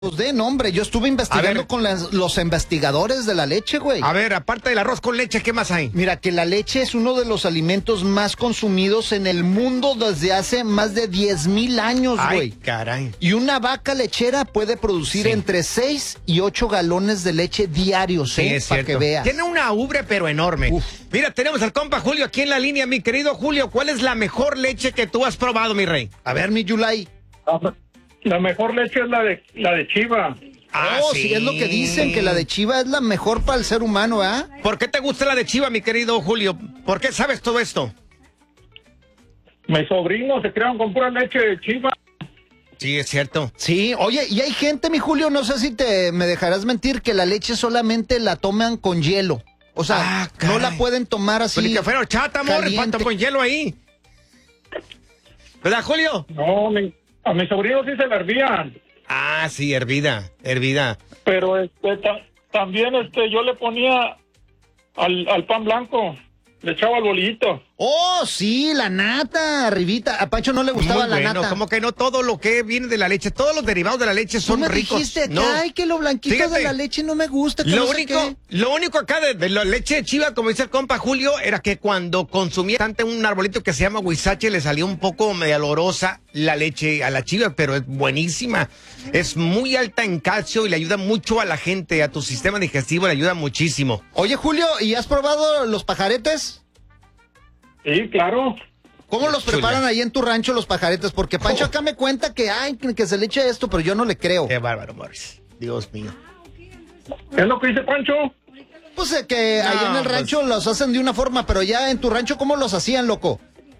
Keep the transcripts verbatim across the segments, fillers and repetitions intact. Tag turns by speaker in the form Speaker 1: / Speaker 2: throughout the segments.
Speaker 1: Pues de nombre, yo estuve investigando
Speaker 2: ver,
Speaker 1: con las- los investigadores de la leche, güey.
Speaker 2: A ver, aparte del arroz con leche, ¿qué más hay?
Speaker 1: Mira, que la leche es uno de los alimentos más consumidos en el mundo desde hace más de diez mil años,
Speaker 2: Ay,
Speaker 1: güey.
Speaker 2: caray.
Speaker 1: Y una vaca lechera puede producir
Speaker 2: Sí.
Speaker 1: entre seis y ocho galones de leche diarios,
Speaker 2: Sí,
Speaker 1: ¿eh?
Speaker 2: es
Speaker 1: Para
Speaker 2: cierto.
Speaker 1: que veas.
Speaker 2: Tiene una ubre, pero enorme.
Speaker 1: Uf.
Speaker 2: Mira, tenemos al compa Julio aquí en la línea. Mi querido Julio, ¿cuál es la mejor leche que tú has probado, mi rey?
Speaker 1: A ver, mi Yulai.
Speaker 3: La mejor leche es la de la de chiva.
Speaker 1: oh, sí. Es lo que dicen, que la de chiva es la mejor para el ser humano, ¿ah?
Speaker 2: ¿Por qué te gusta la de chiva, mi querido Julio? ¿Por qué sabes todo esto?
Speaker 3: Mis sobrinos se crearon con pura leche de chiva.
Speaker 2: Sí, es cierto.
Speaker 1: Sí, oye, y hay gente, mi Julio, no sé si te me dejarás mentir, que la leche solamente la toman con hielo. O sea,
Speaker 2: Ah,
Speaker 1: no
Speaker 2: caray.
Speaker 1: la pueden tomar así.
Speaker 2: Pues ni que fuera horchata, amor,
Speaker 1: caliente.
Speaker 2: pato con hielo ahí. ¿Verdad, Julio?
Speaker 3: No, mi- a mis sobrinos sí se la hervían.
Speaker 2: Ah, sí, hervida, hervida.
Speaker 3: Pero este, ta- también este, yo le ponía al, al pan blanco, le echaba el bolillito.
Speaker 1: Oh, sí, la nata, arribita. A Pancho no le gustaba
Speaker 2: Muy
Speaker 1: la
Speaker 2: bueno,
Speaker 1: nata.
Speaker 2: como que no todo lo que viene de la leche, todos los derivados de la leche
Speaker 1: Tú
Speaker 2: son
Speaker 1: me
Speaker 2: ricos.
Speaker 1: dijiste que,
Speaker 2: No.
Speaker 1: ay, que lo blanquito
Speaker 2: Fíjate,
Speaker 1: de la leche no me gusta. Que
Speaker 2: Lo
Speaker 1: no sé
Speaker 2: único,
Speaker 1: qué.
Speaker 2: lo único acá de, de la leche de chiva, como dice el compa Julio, era que cuando consumía tanto un arbolito que se llama huizache, le salía un poco medio olorosa la leche a la chiva, pero es buenísima. Es muy alta en calcio y le ayuda mucho a la gente, a tu sistema digestivo, le ayuda muchísimo.
Speaker 1: Oye, Julio, ¿y has probado los pajaretes?
Speaker 3: Sí, claro.
Speaker 1: ¿Cómo los
Speaker 2: Chula.
Speaker 1: preparan ahí en tu rancho los pajaretes? Porque Pancho
Speaker 2: Oh.
Speaker 1: acá me cuenta que, ay, que que se le eche esto, pero yo no le creo.
Speaker 2: Qué bárbaro, Morris. Dios mío.
Speaker 3: ¿Es lo que dice Pancho?
Speaker 1: Pues eh, que
Speaker 2: No,
Speaker 1: ahí en el
Speaker 2: pues-
Speaker 1: rancho los hacen de una forma, pero ya en tu rancho, ¿cómo los hacían, loco?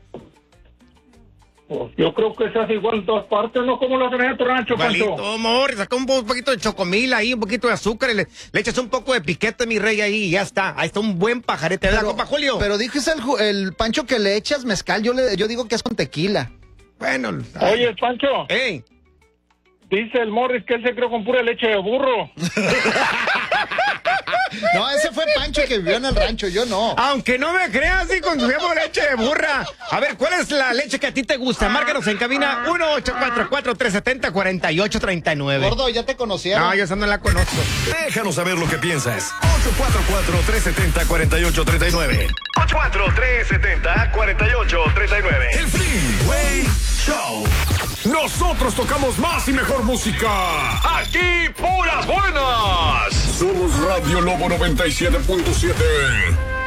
Speaker 3: Pues yo creo que se hace igual en todas partes, ¿no? ¿Cómo lo hacen en tu rancho,
Speaker 2: Igualito,
Speaker 3: Pancho?
Speaker 2: Morris, saca un po- poquito de chocomil ahí, un poquito de azúcar y le, le echas un poco de piquete, mi rey, ahí y ya está. Ahí está un buen pajarete, ¿verdad, compa Julio?
Speaker 1: Pero dijiste el, ju- el Pancho que le echas mezcal, yo le yo digo que es con tequila.
Speaker 2: Bueno.
Speaker 3: Oye, Pancho,
Speaker 2: Ey.
Speaker 3: dice el Morris que él se creó con pura leche de burro.
Speaker 1: No, ese fue Pancho que vivió en el rancho, yo no.
Speaker 2: Aunque no me creas, sí consumimos leche de burra. A ver, ¿cuál es la leche que a ti te gusta? Márcanos en cabina uno ocho cuatro cuatro, tres siete cero, cuatro ocho tres nueve.
Speaker 1: Gordo, ya te conocieron.
Speaker 2: No, yo esa no la conozco.
Speaker 4: Déjanos saber lo que piensas. ocho cuatro cuatro, tres siete cero, cuatro ocho tres nueve. ocho cuatro tres siete cero, cuatro ocho tres nueve. El Freeway Show.
Speaker 5: Nosotros tocamos más y mejor música.
Speaker 4: Aquí, puras buenas.
Speaker 5: Somos Radio Lobo noventa y siete punto siete.